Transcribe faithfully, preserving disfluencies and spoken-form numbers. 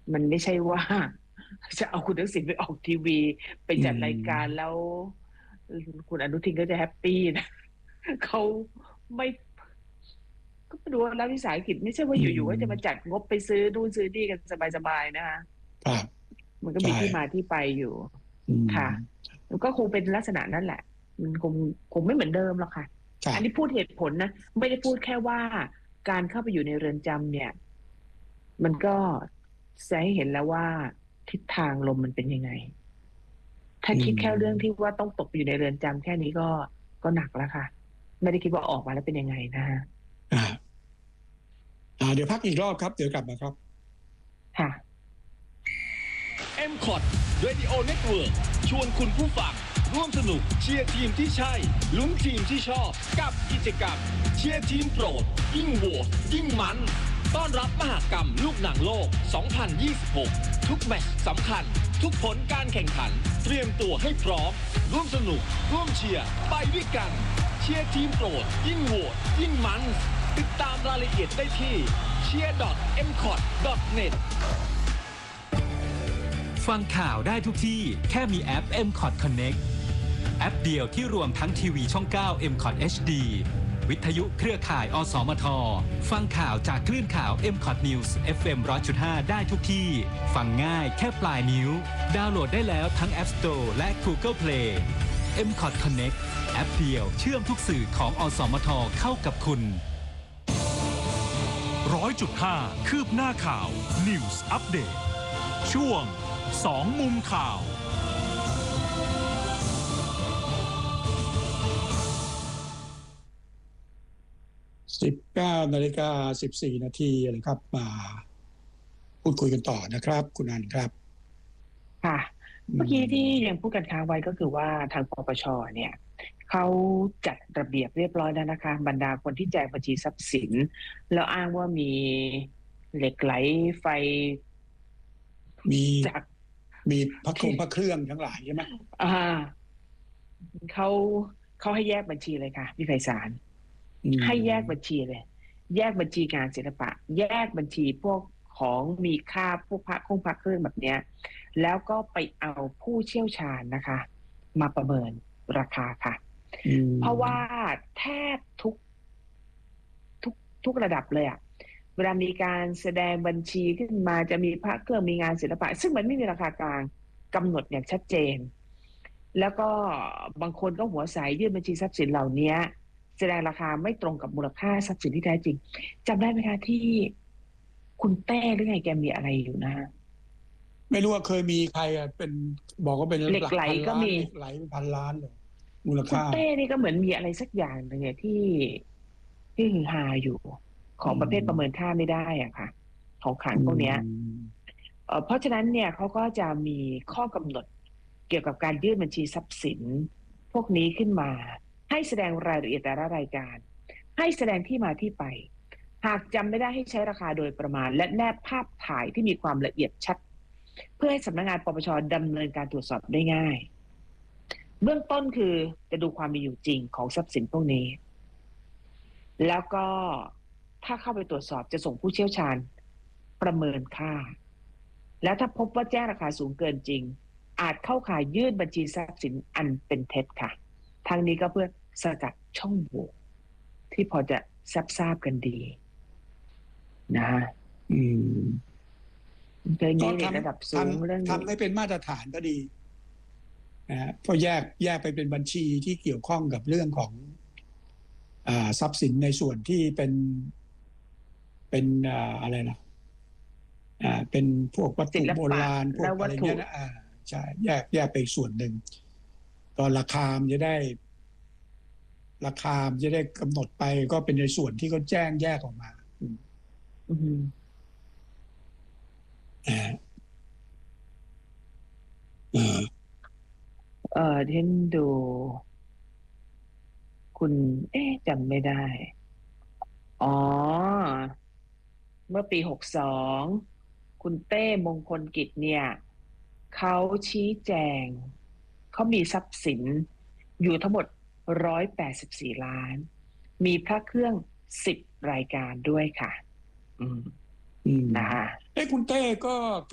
มันไม่ใช่ว่าจะเอาคุณทักษิณไปออกทีวีไปอืจัดรายการมแล้วคุณอนุทินก็จะแฮปปี้นะเขาไม่ก็ไม่รู้ว่ารัฐวิสาหกิจไม่ใช่ว่าอือยู่ๆก็จะมาจัมดงบไปซื้อนู่นซื้อนี่กันสบายๆนะคะครับมันก็มีใช่ที่มาที่ไปอยู่อืค่ะมมันก็คงเป็นลักษณะนั้นแหละมันคงคงไม่เหมือนเดิมหรอกค่ะอันนี้พูครับดเหตุผลนะไม่ได้พูดแค่ว่าการเข้าไปอยู่ในเรือนจำเนี่ยมันก็แสดงให้เห็นแล้วว่าทิศทางลมมันเป็นยังไงถ้าอืคิดแค่เรื่องที่มว่าต้องตกไปอยู่ในเรือนจำแค่นี้ก็ก็หนักแล้วค่ะไม่ได้คิดว่าออกมาแล้วเป็นยังไงนะฮะอ่าอ่าเดี๋ยวพักอีกรอบครับเดี๋ยวกลับมาครับค่ะเอ็ม คอท Radio Network ชวนคุณผู้ฟังร่วมสนุกเชียร์ทีมที่ใช่ลุ้นทีมที่ชอบกับกิจกรรมเชียร์ทีมโปรดยิ่งโหวตยิ่งมันต้อนรับมหกรรมลูกหนังโลก สองพันยี่สิบหก ทุกแมตช์สำคัญทุกผลการแข่งขันเตรียมตัวให้พร้อมร่วมสนุกร่วมเชียร์ไปด้วยกันเชียร์ทีมโปรดยิ่งโหวตยิ่งมันติดตามรายละเอียดได้ที่เชียร์ ดอท เอ็ม คอท ดอท เน็ตฟังข่าวได้ทุกที่แค่มีแอป เอ็ม คอท Connect แอปเดียวที่รวมทั้งทีวีช่อง เก้า เอ็ม คอท เอช ดี วิทยุเครือข่าย อสมท ฟังข่าวจากคลื่นข่าว เอ็ม คอท News เอฟ เอ็ม หนึ่งร้อยจุดห้า ได้ทุกที่ ฟังง่ายแค่ปลายนิ้ว ดาวน์โหลดได้แล้วทั้ง App Store และ Google Play เอ็ม คอท Connect แอปเดียวเชื่อมทุกสื่อของ อสมท เข้ากับคุณร้อยจุดห้าคืบหน้าข่าว News Update ช่วงสองมุมข่าวสิบเก้านาฬิกาสิบสี่นาทีเลยครับมาพูดคุยกันต่อนะครับคุณอันครับค่ะเมื่อกี้ที่ยังพูดกันค้างไว้ก็คือว่าทางปปชเนี่ยเขาจัดระเบียบเรียบร้อยแล้วนะคะบรรดาคนที่แจกบัญชีทรัพย์สินแล้วอ้างว่ามีเหล็กไหลไฟมีจากมีพระคงพระเครื่องทั้งหลายใช่ไหมอ่าเขาเขาให้แยกบัญชีเลยค่ะพี่ไพศาลให้แยกบัญชีเลยแยกบัญชีงานศิลปะแยกบัญชีพวกของมีค่าพวกพระคงพระเครื่องแบบเนี้ยแล้วก็ไปเอาผู้เชี่ยวชาญนะคะ มาประเมินราคาค่ะเพราะว่าแทบทุกทุกทุกระดับเลยอะเวลามีการแสดงบัญชีขึ้นมาจะมีพระเครื่องมีงานศิลปะซึ่งมันไม่มีราคากลางกำหนดอย่างชัดเจนแล้วก็บางคนก็หัวใสยื่นบัญชีทรัพย์สินเหล่านี้แสดงราคาไม่ตรงกับมูลค่าทรัพย์สินที่แท้จริงจำได้ไหมคะที่คุณเต้หรือไงแกมีอะไรอยู่นะไม่รู้ว่าเคยมีใครเป็นบอกว่าเป็นเหล็กไหลก็มีเหล็กไหลเป็นพันล้านเลยมูลคุณค่าเต้นี่ก็เหมือนมีอะไรสักอย่างนึงเนี่ยที่ที่ฮือฮาอยู่ของประเภทประเมินค่าไม่ได้อ่ะค่ะของขลังพวกเนี้ยเอ่อเพราะฉะนั้นเนี่ยเขาก็จะมีข้อกำหนดเกี่ยวกับการยื่นบัญชีทรัพย์สินพวกนี้ขึ้นมาให้แสดงรายละเอียดแต่ละรายการให้แสดงที่มาที่ไปหากจำไม่ได้ให้ใช้ราคาโดยประมาณและแนบภาพถ่ายที่มีความละเอียดชัดเพื่อให้สำนักงานปปชดำเนินการตรวจสอบได้ง่ายเบื้องต้นคือจะดูความมีอยู่จริงของทรัพย์สินพวกนี้แล้วก็ถ้าเข้าไปตรวจสอบจะส่งผู้เชี่ยวชาญประเมินค่าแล้วถ้าพบว่าแจ้งราคาสูงเกินจริงอาจเข้าข่ายยื่นบัญชีทรัพย์สินอันเป็นเท็จค่ะทั้งนี้ก็เพื่อสกัดช่องโหว่ที่พอจะทราบทราบกันดีนะอืมก็ทำระดับสูงเรื่องนี้ทำให้เป็นมาตรฐานก็ดีนะเพราะแยกแยกไปเป็นบัญชีที่เกี่ยวข้องกับเรื่องของอ่าทรัพย์สินในส่วนที่เป็นเป็นอ่าอะไรนะอ่าเป็นพวกวัตถุโบราณพวกอะไรเงี้ยนะอ่าใช่แยกแยกไปส่วนหนึ่งก็ราคามันจะได้ราคามันจะได้กำหนดไปก็เป็นในส่วนที่เขาแจ้งแยกออกมาอืมอ่าเออเออที่ดูคุณเอ๊ะจำไม่ได้อ๋อเมื่อปีหกสองคุณเต้มงคลกิจเนี่ยเขาชี้แจงเขามีทรัพย์สินอยู่ทั้งหมดหนึ่งร้อยแปดสิบสี่ล้านมีพระเครื่องสิบรายการด้วยค่ะอืมอืมนะคะเอ้คุณเต้ก็